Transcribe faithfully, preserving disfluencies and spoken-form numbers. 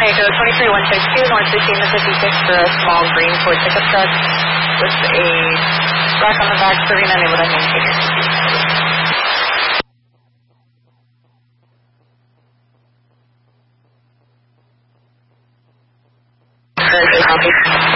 Mexico twenty-three one six two, North fifteen to fifty-six for a small green Ford pickup truck with a rack on the back, serving unable to maintain your speed. Copy.